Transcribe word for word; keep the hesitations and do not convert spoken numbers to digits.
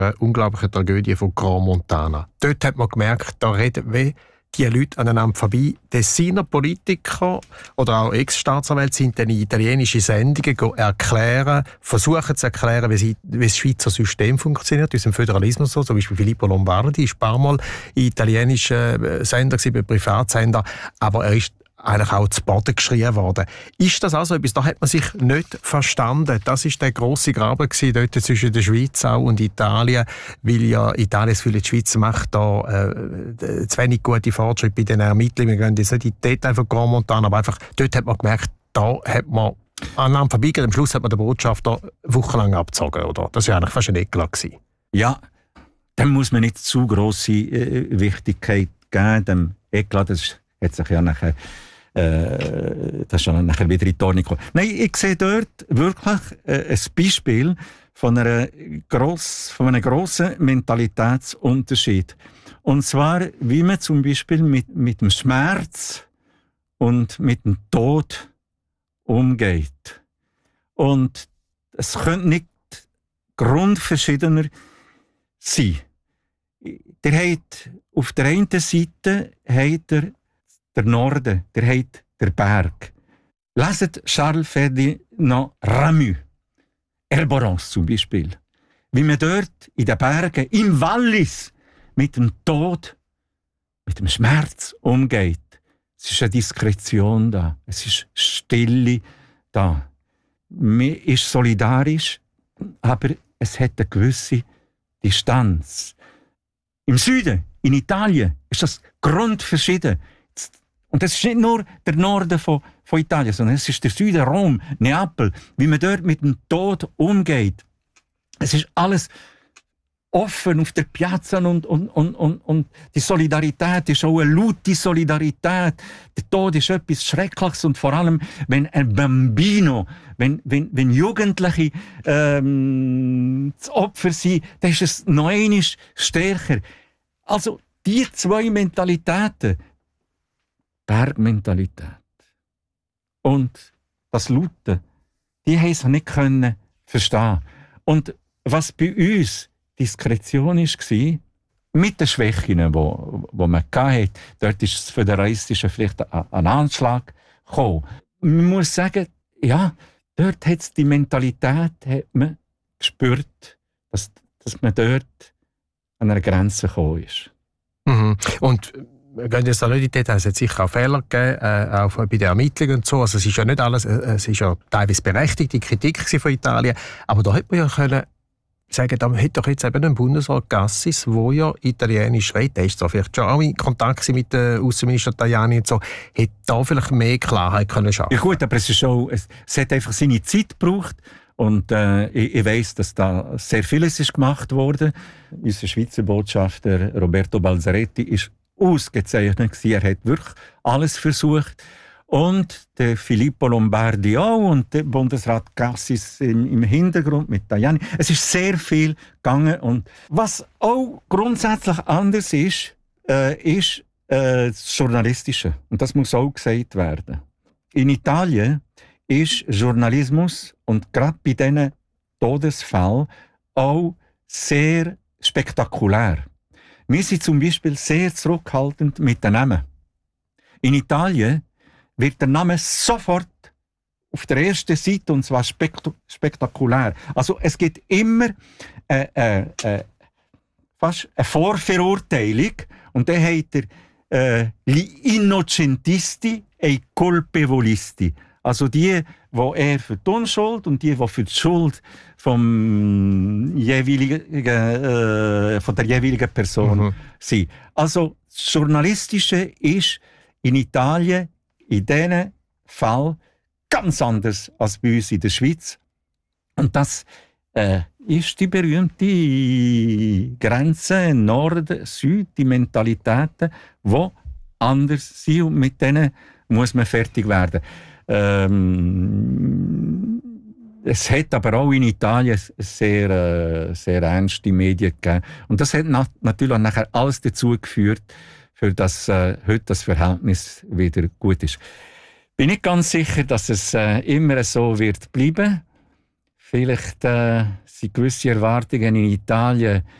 eine unglaubliche Tragödie von Grand Montana. Dort hat man gemerkt, da reden wie die Leute aneinander vorbei. Tessiner Politiker oder auch Ex-Staatsanwälte sind dann in italienische Sendungen erklären, versuchen zu erklären, wie, sie, wie das Schweizer System funktioniert, unser Föderalismus so. Zum Beispiel Filippo Lombardi war ein paar Mal in italienischen Sender, bei Privatsender, aber er ist eigentlich auch zu Boden geschrien worden. Ist das also etwas, da hat man sich nicht verstanden? Das war der grosse Graben gewesen, dort zwischen der Schweiz auch und Italien, weil ja Italien das Gefühl, die Schweiz macht da äh, zu wenig gute Fortschritte bei den Ermittlungen. Wir gehen jetzt nicht in die Details von Grand Montana, aber einfach dort hat man gemerkt, da hat man aneinander vorbeigegangen. Am Schluss hat man den Botschafter wochenlang abgezogen, oder? Das war eigentlich fast ein Eklat gewesen. Ja, dem muss man nicht zu grosse äh, Wichtigkeit geben. Dem Eklat, das hat sich ja nachher Äh, das ist dann nachher wieder in die Ordnung gekommen. Nein, ich sehe dort wirklich äh, ein Beispiel von, einer gross, von einem grossen Mentalitätsunterschied. Und zwar, wie man zum Beispiel mit, mit dem Schmerz und mit dem Tod umgeht. Und es könnte nicht grundverschiedener sein. Der hat auf der einen Seite hat er der Norden, der hat der Berg. Leset Charles Ferdinand Ramus, Herborance zum Beispiel. Wie man dort in den Bergen, im Wallis, mit dem Tod, mit dem Schmerz umgeht. Es ist eine Diskretion da, es ist Stille da. Man ist solidarisch, aber es hat eine gewisse Distanz. Im Süden, in Italien, ist das grundverschieden. Und das ist nicht nur der Norden von, von Italien, sondern es ist der Süden, Rom, Neapel, wie man dort mit dem Tod umgeht. Es ist alles offen auf der Piazza und, und, und, und, und die Solidarität ist auch eine laute Solidarität. Der Tod ist etwas Schreckliches und vor allem, wenn ein Bambino, wenn, wenn, wenn Jugendliche ähm, das Opfer sind, dann ist es noch einmal stärker. Also die zwei Mentalitäten, Bergmentalität und das Laute, die haben es nicht können verstehen. Und was bei uns Diskretion war, mit den Schwächen, die wo, wo man hatte, dort ist das Föderalistische vielleicht ein Anschlag gekommen. Man muss sagen, ja, dort hat es die Mentalität hat man gespürt, dass, dass man dort an einer Grenze gekommen ist. Mhm. Und wir gehen jetzt nicht in die Details, es hat sicher auch Fehler gegeben, äh, auch bei den Ermittlungen und so. Also es ist ja nicht alles, äh, es ist ja teilweise berechtigte Kritik von Italien, aber da hätte man ja können sagen, da hat doch jetzt eben ein Bundesrat Gassis, der ja Italienisch redet, der ist zwar vielleicht schon auch in Kontakt mit dem Außenminister Tajani und so, hätte da vielleicht mehr Klarheit können schaffen. Ja gut, aber es, ist auch, es, es hat einfach seine Zeit gebraucht und äh, ich, ich weiss, dass da sehr vieles ist gemacht wurde. Unser Schweizer Botschafter Roberto Balzaretti ist ausgezeichnet gewesen. Er hat wirklich alles versucht. Und der Filippo Lombardi auch und der Bundesrat Gassis im, im Hintergrund mit Tajani. Es ist sehr viel gegangen. Und was auch grundsätzlich anders ist, äh, ist äh, das Journalistische. Und das muss auch gesagt werden. In Italien ist Journalismus und gerade bei diesen Todesfällen auch sehr spektakulär. Wir sind zum Beispiel sehr zurückhaltend mit den Namen. In Italien wird der Name sofort auf der ersten Seite, und zwar spekt- spektakulär. Also es gibt immer äh, äh, äh, fast eine Vorverurteilung und dann hat er äh, «Gli innocentisti e i colpevolisti». Also die, die er für die Unschuld und die, die für die Schuld vom jeweiligen, äh, von der jeweiligen Person mhm. sind. Also das Journalistische ist in Italien in diesem Fall ganz anders als bei uns in der Schweiz. Und das äh, ist die berühmte Grenze Nord-Süd, die Mentalitäten, die anders sind und mit denen muss man fertig werden. Ähm, es hat aber auch in Italien sehr, äh, sehr ernste Medien gegeben. Und das hat na- natürlich nachher alles dazu geführt, für das äh, heute das Verhältnis wieder gut ist. Bin nicht ganz sicher, dass es äh, immer so wird bleiben. Vielleicht äh, sind gewisse Erwartungen in Italien